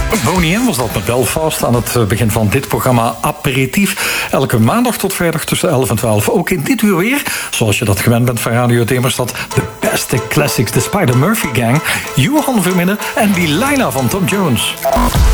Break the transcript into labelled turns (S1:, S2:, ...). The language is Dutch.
S1: Boney M was dat met Belfast aan het begin van dit programma Aperitief. Elke maandag tot vrijdag tussen 11 en 12. Ook in dit uur weer, zoals je dat gewend bent van Radio Themerstad, de beste classics, de Spider-Murphy Gang, Johan Verminnen en Delilah van Tom Jones.